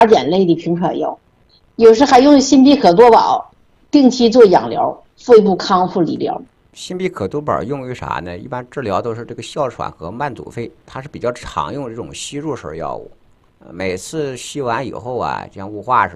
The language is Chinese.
碱类的平喘药，有时还用辛必可多宝定期做养疗，肺部康复理疗。 辛必可多宝用于啥呢？一般治疗都是这个哮喘和慢阻肺，它是比较常用的这种吸入式药物。每次吸完以后啊，像雾化似的。